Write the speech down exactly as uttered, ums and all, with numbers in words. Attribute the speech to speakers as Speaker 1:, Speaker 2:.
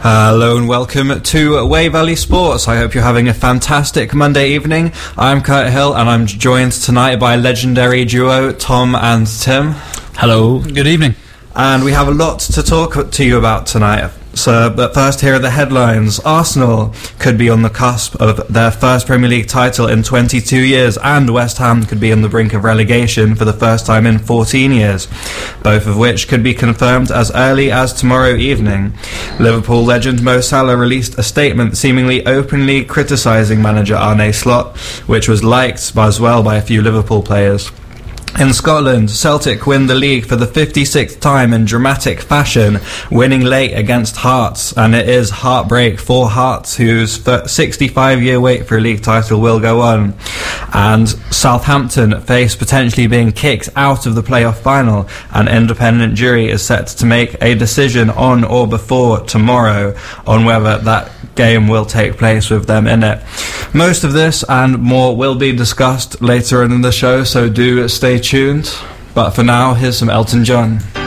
Speaker 1: Hello and welcome to Way Valley Sports. I hope you're having a fantastic Monday evening. I'm Kurt Hill and I'm joined tonight by legendary duo Tom and Tim.
Speaker 2: Hello, good evening.
Speaker 1: And we have a lot to talk to you about tonight. So, but first, here are the headlines. Arsenal could be on the cusp of their first Premier League title in twenty-two years, and West Ham could be on the brink of relegation for the first time in fourteen years, both of which could be confirmed as early as tomorrow evening. Liverpool legend Mo Salah released a statement seemingly openly criticising manager Arne Slot, which was liked as well by a few Liverpool players. In Scotland, Celtic win the league for the fifty-sixth time in dramatic fashion, winning late against Hearts, and it is heartbreak for Hearts, whose sixty-five-year wait for a league title will go on. And Southampton face potentially being kicked out of the playoff final. An independent jury is set to make a decision on or before tomorrow on whether that game will take place with them in it. Most of this and more will be discussed later in the show, so do stay tuned. But for now, here's some Elton John.